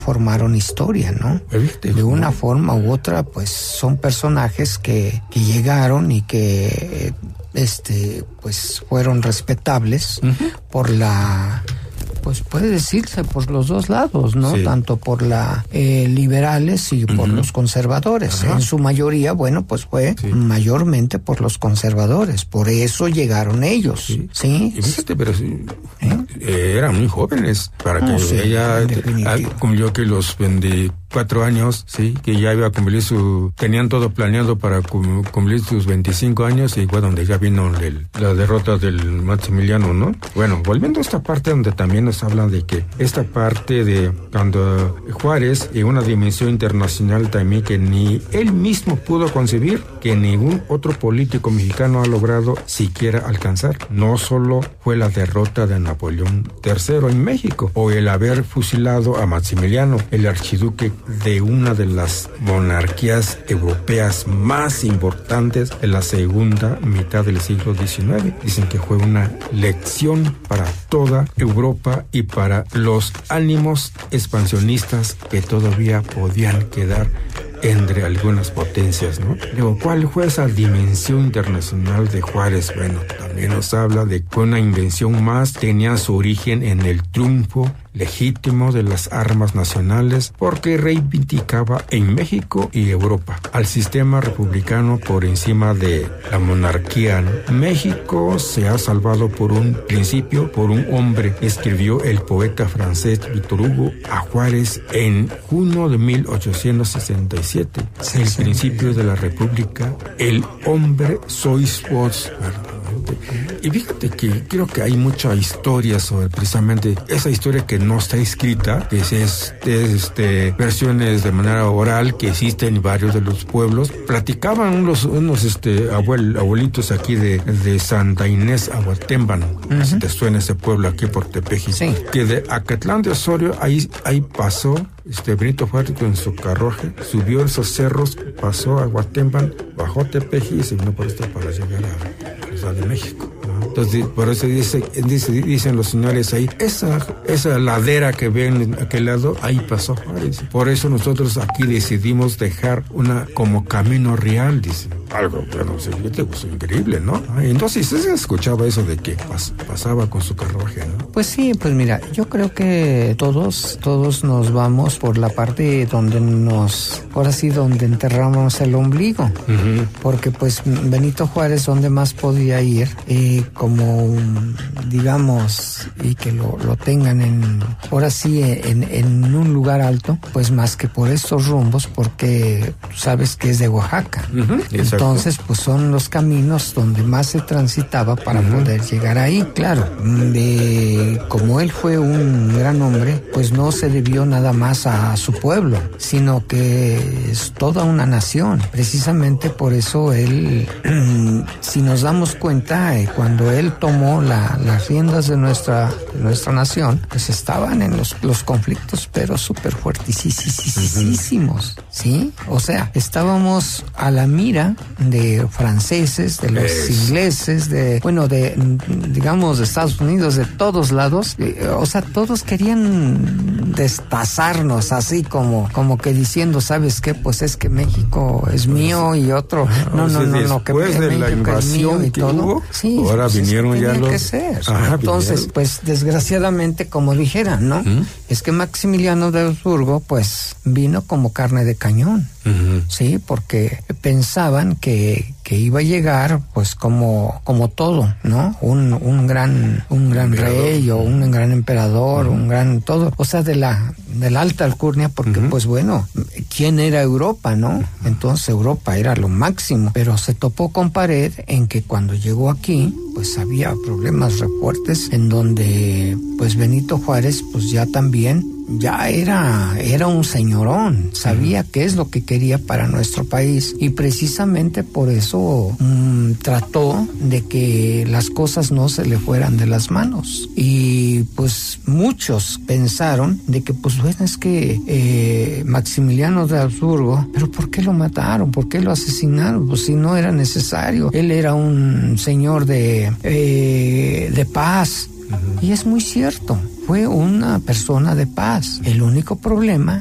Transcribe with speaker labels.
Speaker 1: formaron historia, ¿no? De una forma u otra, pues son personajes que llegaron y que pues fueron respetables por la, pues puede decirse por los dos lados, ¿no? Sí. Tanto por la liberales y por los conservadores. En su mayoría, bueno, pues fue mayormente por los conservadores. Por eso llegaron ellos. Sí.
Speaker 2: Y fíjate, pero eran muy jóvenes para que ella cumplió que los 24 años, que ya iba a cumplir tenían todo planeado para cumplir sus 25 años, y fue donde ya vino la derrota del Maximiliano, ¿no? Bueno, volviendo a esta parte donde también nos hablan de que esta parte de cuando Juárez, en una dimensión internacional también que ni él mismo pudo concebir, que ningún otro político mexicano ha logrado siquiera alcanzar. No solo fue la derrota de Napoleón III en México, o el haber fusilado a Maximiliano, el archiduque de una de las monarquías europeas más importantes de la segunda mitad del siglo XIX. Dicen que fue una lección para toda Europa y para los ánimos expansionistas que todavía podían quedar entre algunas potencias, ¿no? Luego, ¿cuál fue esa dimensión internacional de Juárez? Bueno, también nos habla de que una invención más tenía su origen en el triunfo legítimo de las armas nacionales, porque reivindicaba en México y Europa al sistema republicano por encima de la monarquía, ¿no? México se ha salvado por un principio, por un hombre, escribió el poeta francés Víctor Hugo a Juárez en junio de 1867. El principio de la república, el hombre sois vos. Y fíjate que creo que hay mucha historia sobre precisamente esa historia que no está escrita, que es versiones de manera oral que existen en varios de los pueblos. Platicaban unos abuelitos aquí de Santa Inés Aguatémbano, si te suena ese pueblo aquí por Tepeji, que de Acatlán de Osorio ahí pasó Benito Juárez en su carruaje, subió esos cerros, pasó a Aguatémbano, bajó Tepeji y se vino por para llegar a la Ciudad de México, ¿no? Entonces, por eso dicen los señores ahí, esa ladera que ven en aquel lado, ahí pasó Juárez. Por eso nosotros aquí decidimos dejar como camino real, dicen. Algo, bueno, increíble, ¿no? Entonces, ¿se escuchaba eso de que pasaba con su carruaje, no?
Speaker 1: Pues sí, pues mira, yo creo que todos nos vamos por la parte donde donde enterramos el ombligo. Porque pues Benito Juárez, donde más podía ir, como digamos, y que lo tengan en un lugar alto, pues más que por estos rumbos, porque tú sabes que es de Oaxaca. Entonces, pues son los caminos donde más se transitaba para poder llegar ahí. Claro, como él fue un gran hombre, pues no se debió nada más a su pueblo, sino que es toda una nación. Precisamente por eso él, si nos damos cuenta, cuando él tomó las riendas de nuestra nación, pues estaban en los conflictos, pero súper fuertísimos, ¿sí? O sea, estábamos a la mira de franceses, de los ingleses, digamos, de Estados Unidos, de todos lados. O sea, todos querían destazarnos, así como que diciendo, ¿sabes qué? Pues es que México es mío, y otro, no, que
Speaker 2: después de la invasión que hubo, ahora vinieron ya los...
Speaker 1: Que ser. Entonces, pues desgraciadamente, como dijeran, ¿no? Es que Maximiliano de Habsburgo, pues vino como carne de cañón. Sí, porque pensaban que iba a llegar pues como todo, ¿no? Un gran rey, o un gran emperador, un gran todo, o sea, de la alta alcurnia, porque pues bueno, ¿quién era Europa, no? Entonces Europa era lo máximo, pero se topó con pared en que cuando llegó aquí, pues había problemas re fuertes, en donde pues Benito Juárez pues ya era un señorón, sabía qué es lo que quería para nuestro país, y precisamente por eso trató de que las cosas no se le fueran de las manos. Y pues muchos pensaron de que pues bueno, es que Maximiliano de Habsburgo, pero ¿por qué lo mataron? ¿Por qué lo asesinaron? Pues si no era necesario, él era un señor de paz. Y es muy cierto, fue una persona de paz. El único problema